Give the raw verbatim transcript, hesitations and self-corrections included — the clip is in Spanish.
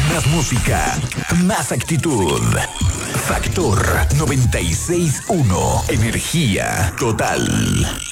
Más música, más actitud. Factor noventa y seis punto uno. Energía total.